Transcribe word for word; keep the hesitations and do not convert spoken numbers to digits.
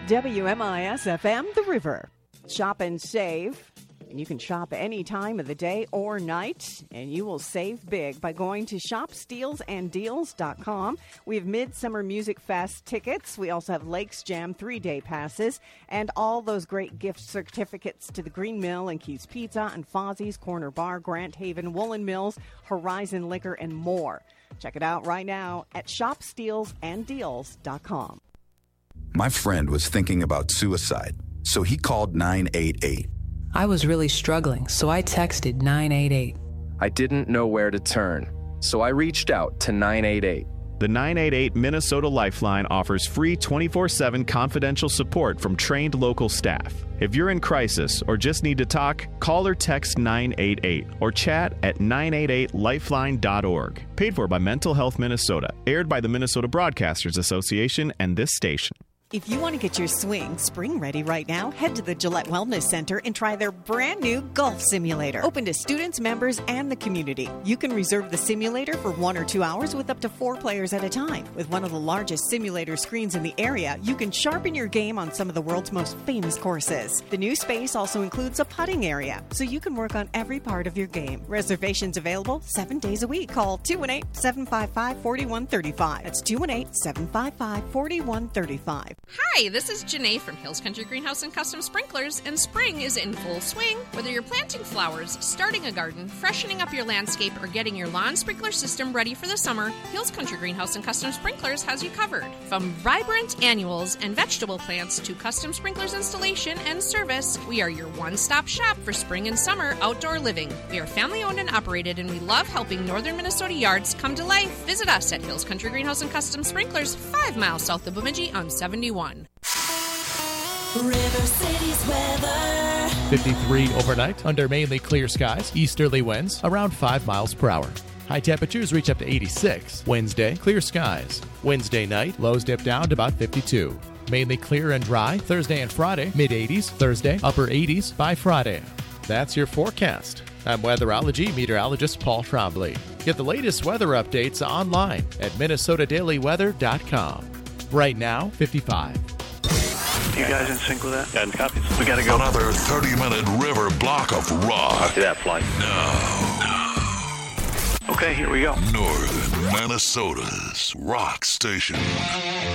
W M I S F M, The River. Shop and save. And you can shop any time of the day or night, and you will save big by going to shop steals and deals dot com. We have Midsummer Music Fest tickets. We also have Lakes Jam three-day passes and all those great gift certificates to the Green Mill and Keith's Pizza and Fozzie's Corner Bar, Grant Haven, Woolen Mills, Horizon Liquor, and more. Check it out right now at shop steals and deals dot com. My friend was thinking about suicide, so he called nine eight eight. I was really struggling, so I texted nine eight eight. I didn't know where to turn, so I reached out to nine eight eight. The nine eight eight Minnesota Lifeline offers free twenty-four seven confidential support from trained local staff. If you're in crisis or just need to talk, call or text nine eight eight or chat at nine eight eight lifeline dot org. Paid for by Mental Health Minnesota. Aired by the Minnesota Broadcasters Association and this station. If you want to get your swing spring ready right now, head to the Gillette Wellness Center and try their brand new golf simulator. Open to students, members, and the community. You can reserve the simulator for one or two hours with up to four players at a time. With one of the largest simulator screens in the area, you can sharpen your game on some of the world's most famous courses. The new space also includes a putting area, so you can work on every part of your game. Reservations available seven days a week. Call two one eight, seven five five, four one three five. That's two one eight, seven five five, four one three five. Hi, this is Janae from Hills Country Greenhouse and Custom Sprinklers, and spring is in full swing. Whether you're planting flowers, starting a garden, freshening up your landscape, or getting your lawn sprinkler system ready for the summer, Hills Country Greenhouse and Custom Sprinklers has you covered. From vibrant annuals and vegetable plants to custom sprinklers installation and service, we are your one-stop shop for spring and summer outdoor living. We are family-owned and operated, and we love helping northern Minnesota yards come to life. Visit us at Hills Country Greenhouse and Custom Sprinklers, five miles south of Bemidji on seventy-one. River City's weather. fifty-three overnight under mainly clear skies. Easterly winds around five miles per hour. High temperatures reach up to eighty-six. Wednesday, clear skies. Wednesday night, lows dip down to about fifty-two. Mainly clear and dry. Thursday and Friday, mid eighties. Thursday, upper eighties by Friday. That's your forecast. I'm weatherology meteorologist Paul Trombley. Get the latest weather updates online at minnesota daily weather dot com. Right now, fifty-five. You guys in sync with that? Got copies. We gotta go. Another thirty-minute river block of rock. See that flight? Now. Okay, here we go. Northern Minnesota's rock station.